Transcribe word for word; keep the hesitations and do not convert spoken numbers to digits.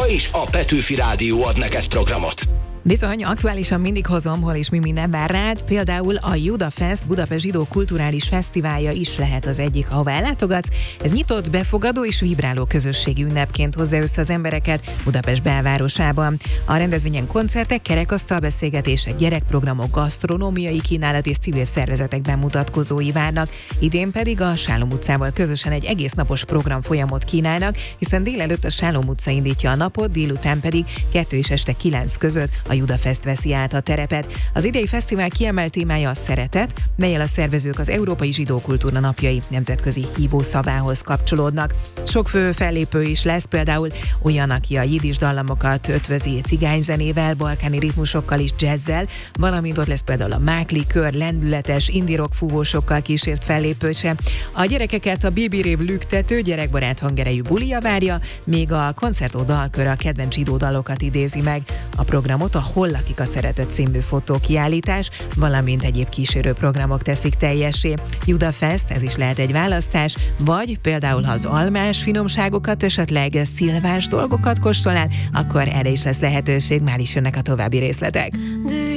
Ma is a Petőfi Rádió ad neked programot. Bizony, aktuálisan mindig hozom, hol és mi minden vár rád. Például a Judafest Budapest Zsidó Kulturális Fesztiválja is lehet az egyik, ahova ellátogatsz. Ez nyitott, befogadó és vibráló közösségi ünnepként hozza össze az embereket Budapest belvárosában. A rendezvényen koncertek, kerekasztalbeszélgetések, gyerekprogramok, gasztronómiai kínálat és civil szervezetek bemutatkozói várnak. Idén pedig a Sálom utcával közösen egy egész napos programfolyamot kínálnak, hiszen délelőtt a Sálom utca indítja a napot, délután pedig kettő és este kilenc között a Judafest veszi át a terepet. Az idei fesztivál kiemelt témája a szeretet, mellyel a szervezők az Európai Zsidó Kultúra Napjai nemzetközi hívószavához kapcsolódnak. Sok fő fellépő is lesz, például olyan, aki a jiddis dallamokat ötvözi cigányzenével, balkáni ritmusokkal és jazzzel, valamint ott lesz például a Mákli kör, lendületes indie rock fúvósokkal kísért fellépőse. A gyerekeket a Bébi Rév lüktető, gyerekbarát hangerejű bulia várja, míg a koncertó dalkör a kedvenc zsidó dalokat idézi meg. A programot a Hol lakik a szeretet című fotókiállítás, valamint egyéb kísérő programok teszik teljessé. Judafest, ez is lehet egy választás, vagy például, ha az almás finomságokat, esetleg szilvás dolgokat kóstolnál, akkor erre is lesz lehetőség, már is jönnek a további részletek.